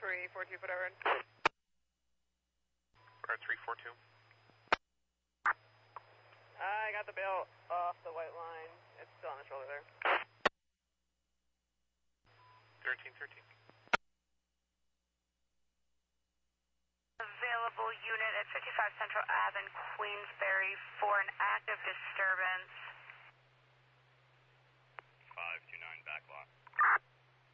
342, whatever. We're at 342. I got the bill off the white line. It's still on the shoulder there. 1313. Available unit at 55 Central Ave in Queensbury for an active disturbance.